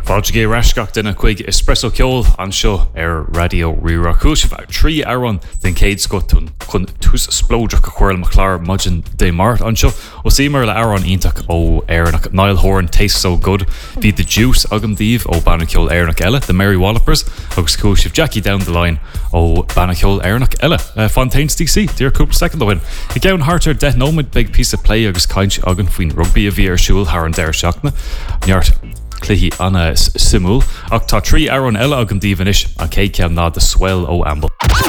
Fáilte reisceach duna chuig espresso ceol an seo radio Rira Cúisih 3 áran den céad scotún chun tús splóideach a chuirl chláir mudjin dé mart an seo ó símar le áran ítach ó éarnach Niall Horan Taste So Good bhí The Juice agam díomh ó banna ceol éarnach eile The Merry Wallopers agus cúisih Jackie Down the Line ó banna ceol éarnach eile Fontaines DC dear cúpla second win I gceann hartar de nóid big piece of play agus caiint agan faoin rugby a bhí ar siúil thar an deir seachna neart Cluhi Anna Simul ach tá 3 áran eile agam díomhanis a cé ceann ná de swell ó Amble.